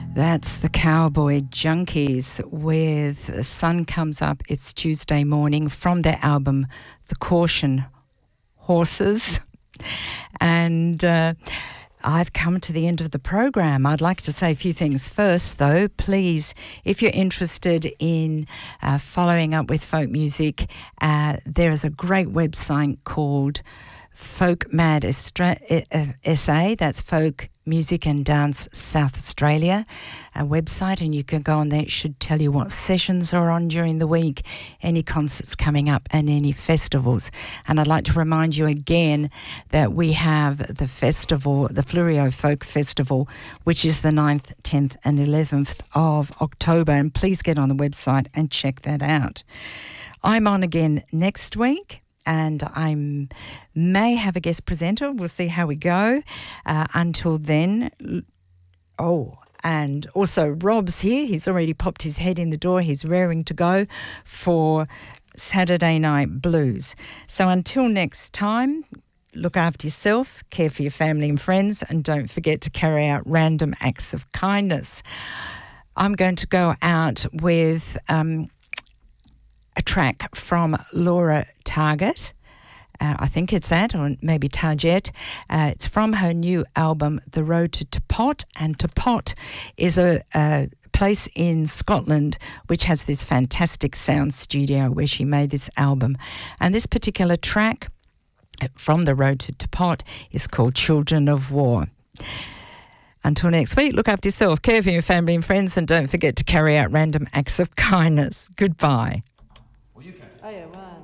That's the Cowboy Junkies with The Sun Comes Up. It's Tuesday morning from their album, The Caution Horses. And I've come to the end of the program. I'd like to say a few things first, though. Please, if you're interested in following up with folk music, there is a great website called Folk Mad SA. That's Folk Music and Dance South Australia, a website, and you can go on there. It should tell you what sessions are on during the week, any concerts coming up and any festivals. And I'd like to remind you again that we have the festival, the Fleurieu Folk Festival, which is the 9th, 10th and 11th of October, and please get on the website and check that out. I'm on again next week, and I may have a guest presenter. We'll see how we go. Until then, and also Rob's here. He's already popped his head in the door. He's raring to go for Saturday Night Blues. So until next time, look after yourself, care for your family and friends, and don't forget to carry out random acts of kindness. I'm going to go out with a track from Laura Target. I think it's that, or maybe Target. It's from her new album, The Road to Tepot. And Tepot is a place in Scotland which has this fantastic sound studio where she made this album. And this particular track from The Road to Tepot is called Children of War. Until next week, look after yourself, care for your family and friends, and don't forget to carry out random acts of kindness. Goodbye. Well, you can. Oh, yeah, wow.